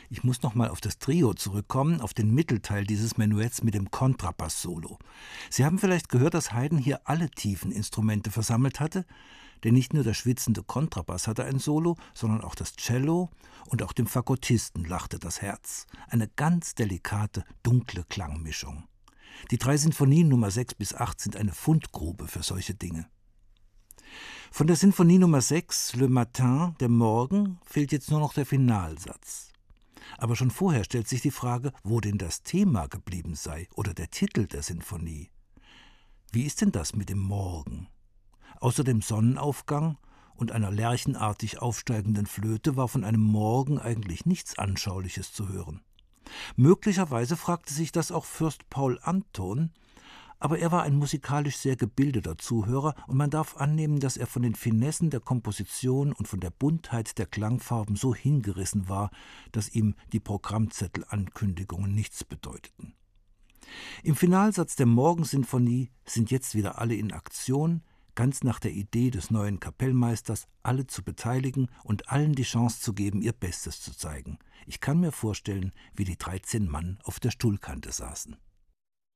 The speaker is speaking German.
Ich muss noch mal auf das Trio zurückkommen, auf den Mittelteil dieses Menuetts mit dem Kontrabass-Solo. Sie haben vielleicht gehört, dass Haydn hier alle tiefen Instrumente versammelt hatte, denn nicht nur der schwitzende Kontrabass hatte ein Solo, sondern auch das Cello und auch dem Fagottisten lachte das Herz. Eine ganz delikate, dunkle Klangmischung. Die 3 Sinfonien Nummer 6 bis 8 sind eine Fundgrube für solche Dinge. Von der Sinfonie Nummer 6, Le Matin, der Morgen, fehlt jetzt nur noch der Finalsatz. Aber schon vorher stellt sich die Frage, wo denn das Thema geblieben sei oder der Titel der Sinfonie. Wie ist denn das mit dem Morgen? Außer dem Sonnenaufgang und einer lerchenartig aufsteigenden Flöte war von einem Morgen eigentlich nichts Anschauliches zu hören. Möglicherweise fragte sich das auch Fürst Paul Anton, aber er war ein musikalisch sehr gebildeter Zuhörer und man darf annehmen, dass er von den Finessen der Komposition und von der Buntheit der Klangfarben so hingerissen war, dass ihm die Programmzettelankündigungen nichts bedeuteten. Im Finalsatz der Morgensinfonie sind jetzt wieder alle in Aktion, ganz nach der Idee des neuen Kapellmeisters, alle zu beteiligen und allen die Chance zu geben, ihr Bestes zu zeigen. Ich kann mir vorstellen, wie die 13 Mann auf der Stuhlkante saßen.